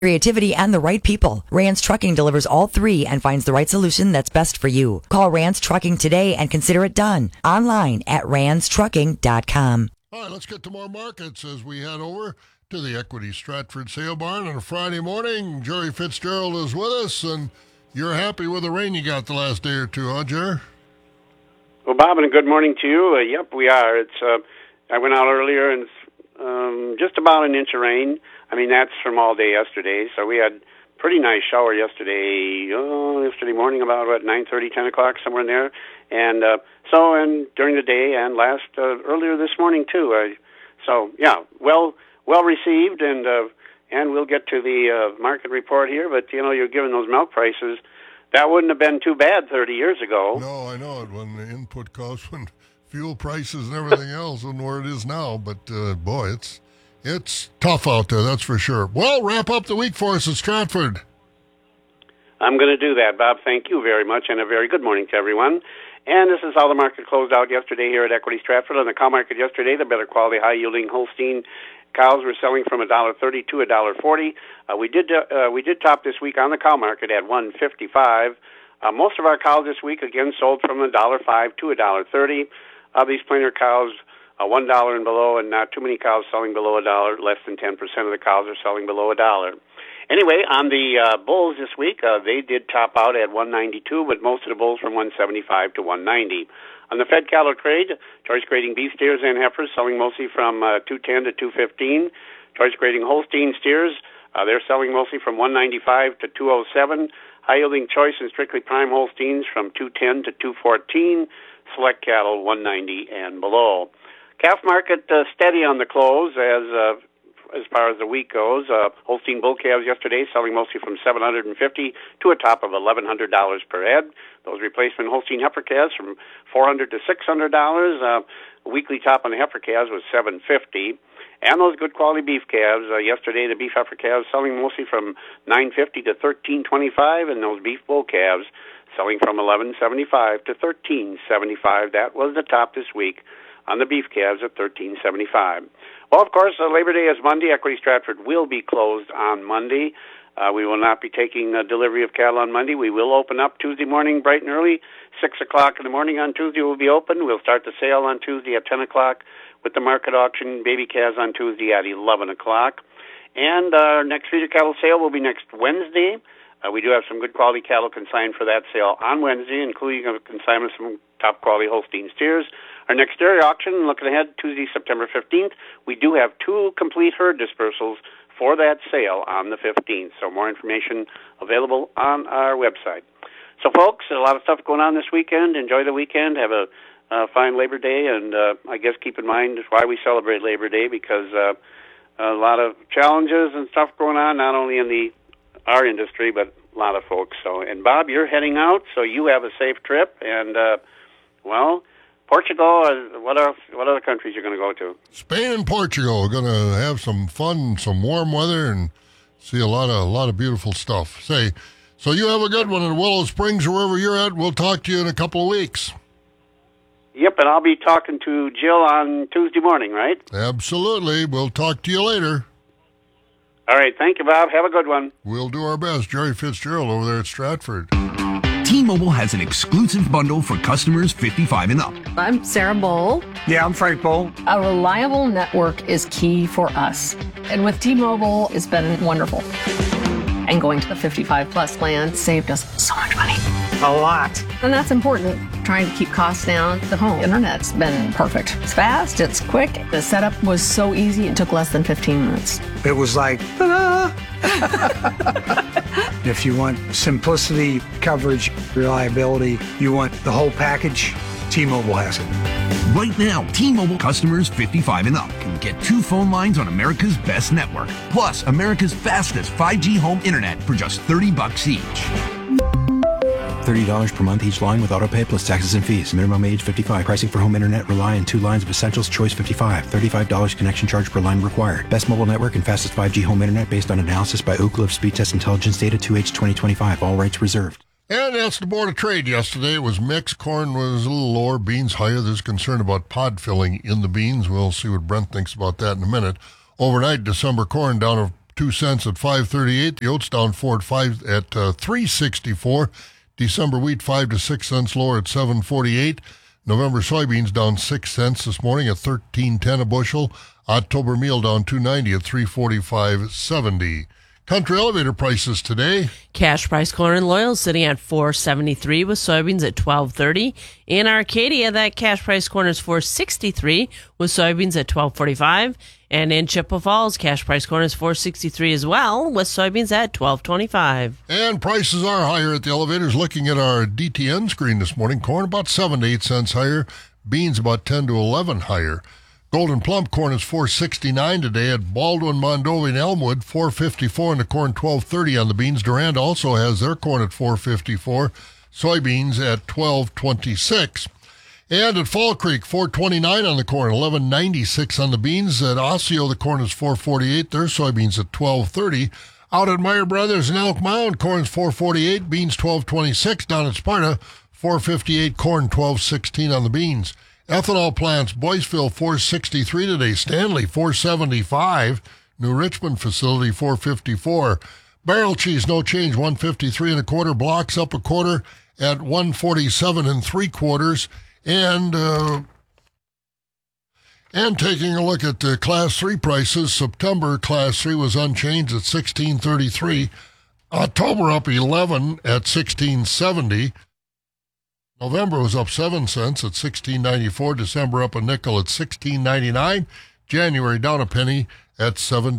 creativity, and the right people. Rance Trucking delivers all three and finds the right solution that's best for you. Call Rance Trucking today and consider it done. Online at ranceTrucking.com. All right, let's get to more markets as we head over to the Equity Stratford Sale Barn on a Friday morning. Jerry Fitzgerald is with us, and you're happy with the rain you got the last day or two, huh, Jerry? Well, Bob, and a good morning to you. Yep, we are. I went out earlier and just about an inch of rain. I mean, that's from all day yesterday. So we had pretty nice shower yesterday morning about, 9:30, 10 o'clock, somewhere in there. And and during the day and earlier this morning, too. Well received, and we'll get to the market report here. But, you're giving those milk prices. That wouldn't have been too bad 30 years ago. No, I know it. When the input costs, when fuel prices and everything else, and where it is now. But, boy, it's tough out there, that's for sure. Well, wrap up the week for us at Stratford. I'm going to do that, Bob. Thank you very much, and a very good morning to everyone. And this is how the market closed out yesterday here at Equity Stratford. On the cow market yesterday, the better quality, high-yielding Holstein cows were selling from $1.30 to $1.40. We did top this week on the cow market at $1.55. Most of our cows this week, again, sold from $1.05 to $1.30. These plainer cows, $1 and below, and not too many cows selling below $1. Less than 10% of the cows are selling below $1. Anyway, on the bulls this week, they did top out at $192, but most of the bulls from $175 to $190. On the fed cattle trade, choice grading beef steers and heifers selling mostly from $210 to $215. Choice grading Holstein steers, they're selling mostly from $195 to $207. High yielding choice and strictly prime Holsteins from $210 to $214. Select cattle $190 and below. Calf market steady on the close as far as the week goes. Holstein bull calves yesterday selling mostly from $750 to a top of $1,100 per head. Those replacement Holstein heifer calves from $400 to $600. A weekly top on the heifer calves was $750. And those good quality beef calves, yesterday the beef heifer calves selling mostly from $950 to $1325, and those beef bull calves selling from $1175 to $1375. That was the top this week on the beef calves at $1375. Well, of course, Labor Day is Monday. Equity Stratford will be closed on Monday. We will not be taking delivery of cattle on Monday. We will open up Tuesday morning bright and early. 6 o'clock in the morning on Tuesday will be open. We'll start the sale on Tuesday at 10 o'clock with the market auction. Baby calves on Tuesday at 11 o'clock. And our next feeder cattle sale will be next Wednesday. We do have some good quality cattle consigned for that sale on Wednesday, including a consignment of some top quality Holstein steers. Our next dairy auction, looking ahead, Tuesday, September 15th, we do have 2 complete herd dispersals for that sale on the 15th. So more information available on our website. So, folks, a lot of stuff going on this weekend. Enjoy the weekend. Have a fine Labor Day, and I guess keep in mind why we celebrate Labor Day, because a lot of challenges and stuff going on, not only in our industry, but a lot of folks. So, and Bob, you're heading out, so you have a safe trip, and Portugal, what other countries you're going to go to? Spain and Portugal. We're going to have some fun, some warm weather, and see a lot of beautiful stuff. So you have a good one in Willow Springs or wherever you're at. We'll talk to you in a couple of weeks. Yep, and I'll be talking to Jill on Tuesday morning, right? Absolutely. We'll talk to you later. All right. Thank you, Bob. Have a good one. We'll do our best. Jerry Fitzgerald over there at Stratford. T-Mobile has an exclusive bundle for customers 55 and up. I'm Sarah Bowl. Yeah, I'm Frank Bowl. A reliable network is key for us. And with T-Mobile, it's been wonderful. And going to the 55-plus plan saved us so much money. A lot. And that's important. Trying to keep costs down. The home internet's been perfect. It's fast, it's quick. The setup was so easy, it took less than 15 minutes. It was like, ta-da! If you want simplicity, coverage, reliability, you want the whole package, T-Mobile has it. Right now, T-Mobile customers 55 and up can get 2 phone lines on America's best network, plus America's fastest 5G home internet for just $30 each. $30 per month each line with autopay plus taxes and fees. Minimum age 55. Pricing for home internet rely on 2 lines of Essentials Choice 55. $35 connection charge per line required. Best mobile network and fastest 5G home internet based on analysis by Ookla of Speed Test Intelligence data 2H 2025. All rights reserved. And that's the Board of Trade yesterday. It was mixed. Corn was a little lower, beans higher. There's concern about pod filling in the beans. We'll see what Brent thinks about that in a minute. Overnight, December corn down to 2 cents at 5.38. The oats down 4 at 3.64. December wheat 5 to 6 cents lower at 7.48. November soybeans down 6 cents this morning at 13.10 a bushel. October meal down 2.90 at 3.45.70. Country elevator prices today. Cash price corn in Loyal sitting at $4.73 with soybeans at $12.30. In Arcadia, that cash price corn is $4.63 with soybeans at $12.45. And in Chippewa Falls, cash price corn is $4.63 as well with soybeans at $12.25. And prices are higher at the elevators. Looking at our DTN screen this morning, corn about 7 to 8 cents higher, beans about 10 to 11 higher. Golden plump corn is $4.69 today at Baldwin, Mondovi, and Elmwood, $4.54 in the corn, $12.30 on the beans. Durand also has their corn at $4.54, soybeans at $12.26. And at Fall Creek, $4.29 on the corn, $11.96 on the beans. At Osseo, the corn is $4.48, their soybeans at $12.30. Out at Meyer Brothers in Elk Mound, corn's $4.48, beans $12.26. Down at Sparta, $4.58 corn, $12.16 on the beans. Ethanol plants, Boyceville, $4.63 today. Stanley, $4.75. New Richmond facility, $4.54. Barrel cheese, no change, $1.53 1/4. Blocks up 1/4 at $1.47 3/4. And taking a look at Class 3 prices, September Class 3 was unchanged at $16.33. October up 11 at $16.70. November was up 7 cents at $16.94. December up a nickel at $16.99. January down a penny at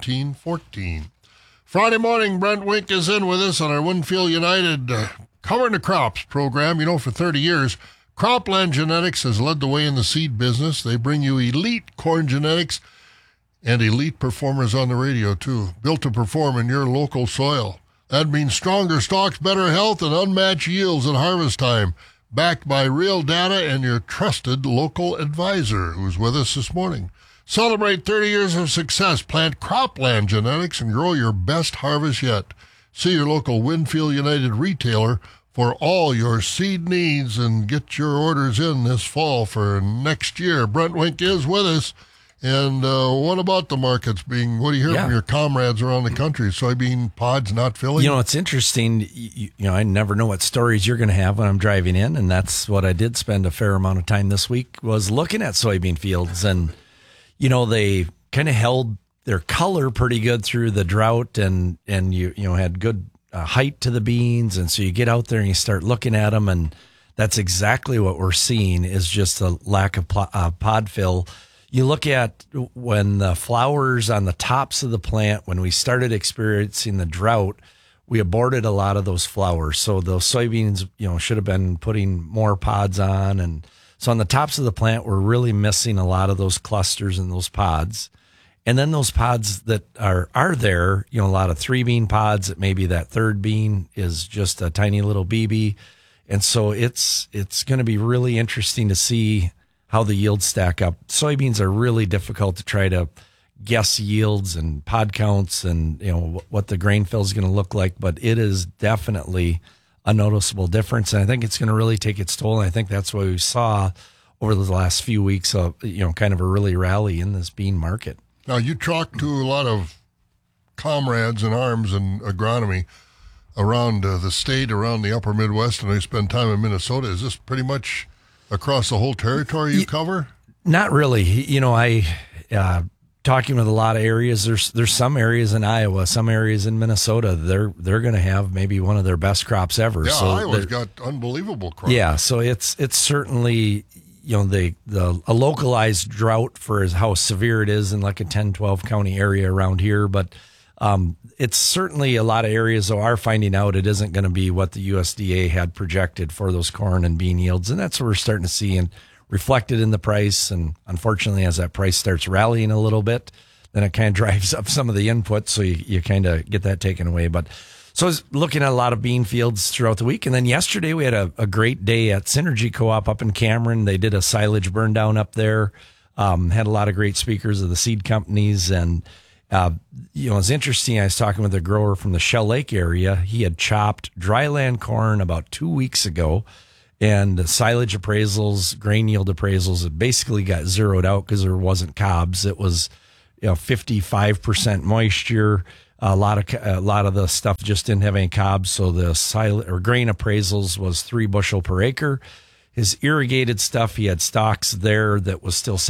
$17.14. Friday morning, Brent Wink is in with us on our Winfield United Covering the Crops program. You know, for 30 years, Cropland Genetics has led the way in the seed business. They bring you elite corn genetics and elite performers on the radio, too, built to perform in your local soil. That means stronger stalks, better health, and unmatched yields at harvest time. Backed by real data and your trusted local advisor who's with us this morning. Celebrate 30 years of success. Plant Cropland Genetics and grow your best harvest yet. See your local Winfield United retailer for all your seed needs and get your orders in this fall for next year. Brent Wink is with us. And what about the markets being, what do you hear from your comrades around the country? Soybean pods not filling? You know, it's interesting. You know, I never know what stories you're going to have when I'm driving in, and that's what I did spend a fair amount of time this week, was looking at soybean fields. And, you know, they kind of held their color pretty good through the drought, and you know, had good height to the beans. And so you get out there and you start looking at them, and that's exactly what we're seeing is just a lack of pod fill. You look at when the flowers on the tops of the plant, when we started experiencing the drought, we aborted a lot of those flowers. So those soybeans, you know, should have been putting more pods on. And so on the tops of the plant, we're really missing a lot of those clusters and those pods. And then those pods that are there, you know, a lot of 3-bean pods, that maybe that 3rd bean is just a tiny little BB. And so it's going to be really interesting to see how the yields stack up. Soybeans are really difficult to try to guess yields and pod counts and, you know, what the grain fill is going to look like, but it is definitely a noticeable difference. And I think it's going to really take its toll. And I think that's what we saw over the last few weeks of, you know, kind of a really rally in this bean market. Now, you talk to a lot of comrades in arms and agronomy around the state, around the upper Midwest, and they spend time in Minnesota. Is this pretty much across the whole territory you cover? Not really. You know, I talking with a lot of areas. There's some areas in Iowa, some areas in Minnesota. They're going to have maybe one of their best crops ever. Yeah, so Iowa's got unbelievable crops. Yeah, so it's certainly, you know, a localized drought for how severe it is in like a 10-12 county area around here, but it's certainly a lot of areas that are finding out it isn't going to be what the USDA had projected for those corn and bean yields. And that's what we're starting to see and reflected in the price. And unfortunately, as that price starts rallying a little bit, then it kind of drives up some of the inputs. So you kind of get that taken away. But so I was looking at a lot of bean fields throughout the week. And then yesterday we had a great day at Synergy Co-op up in Cameron. They did a silage burn down up there. Had a lot of great speakers of the seed companies. And you know, it's interesting. I was talking with a grower from the Shell Lake area. He had chopped dryland corn about 2 weeks ago, and the silage appraisals, grain yield appraisals, it basically got zeroed out because there wasn't cobs. It was, you know, 55% moisture. A lot of the stuff just didn't have any cobs, so the grain appraisals was 3 bushel per acre. His irrigated stuff, he had stalks there that was still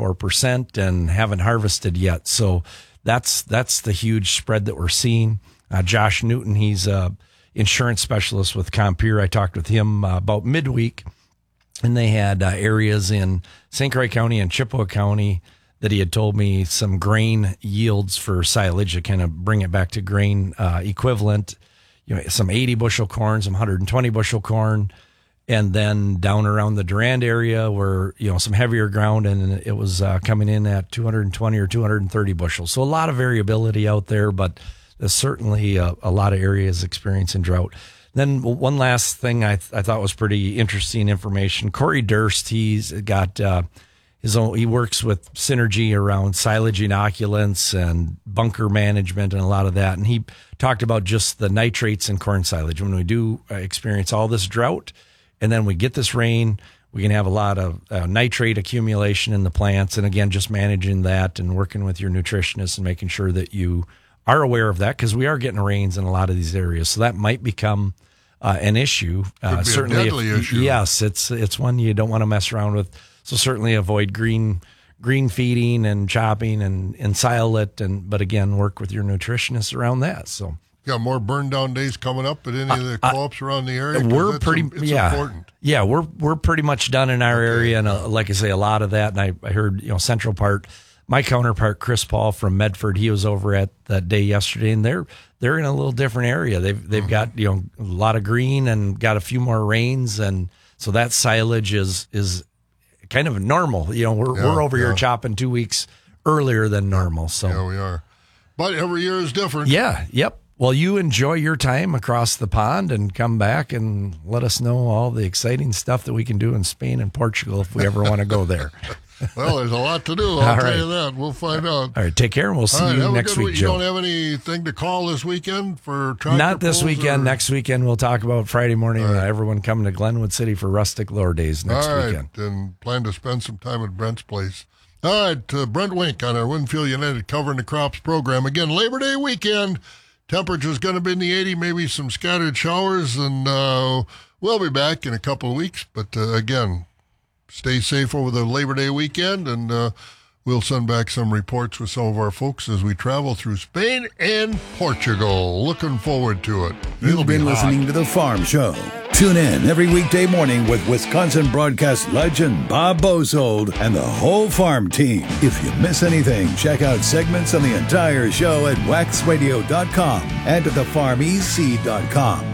74% and haven't harvested yet. So that's the huge spread that we're seeing. Josh Newton, he's a insurance specialist with Compeer. I talked with him about midweek, and they had areas in St. Croix County and Chippewa County that he had told me some grain yields for silage to kind of bring it back to grain equivalent. Some 80 bushel corn, some 120 bushel corn, and then down around the Durand area where some heavier ground, and it was coming in at 220 or 230 bushels. So a lot of variability out there, but there's certainly a lot of areas experiencing drought. Then one last thing I thought was pretty interesting information. Corey Durst, he's got his own. He works with Synergy around silage inoculants and bunker management and a lot of that. And he talked about just the nitrates in corn silage. When we do experience all this drought, and then we get this rain, we can have a lot of nitrate accumulation in the plants. And again, just managing that and working with your nutritionist and making sure that you are aware of that, because we are getting rains in a lot of these areas. So that might become an issue. Could be certainly a deadly issue. Yes, it's one you don't want to mess around with. So certainly avoid green feeding and chopping and silage, but again, work with your nutritionist around that. So got more burn down days coming up at any of the co-ops around the area. We're it's important. Yeah, we're pretty much done in our area, and like I say, a lot of that. And I heard Central Part. My counterpart, Chris Paul from Medford, he was over at that day yesterday, and they're in a little different area. They've got a lot of green and got a few more rains, and so that silage is kind of normal. We're over here chopping 2 weeks earlier than normal. So yeah, we are. But every year is different. Yeah. Yep. Well, you enjoy your time across the pond and come back and let us know all the exciting stuff that we can do in Spain and Portugal if we ever want to go there. Well, there's a lot to do. I'll tell you that. We'll find out. All right. Take care, and we'll see you next week, Joe. You don't have anything to call this weekend for tractor Not this pulls, weekend. Or? Next weekend, we'll talk about Friday morning. Everyone coming to Glenwood City for Rustic Lore Days next weekend. And plan to spend some time at Brent's place. All right. Brent Wink on our Winfield United Covering the Crops program. Again, Labor Day weekend. Temperature's going to be in the 80s, maybe some scattered showers, and we'll be back in a couple of weeks. But again, stay safe over the Labor Day weekend, and we'll send back some reports with some of our folks as we travel through Spain and Portugal. Looking forward to it. You've been listening to The Farm Show. Tune in every weekday morning with Wisconsin broadcast legend Bob Bosold and the whole farm team. If you miss anything, check out segments on the entire show at waxradio.com and at thefarmec.com.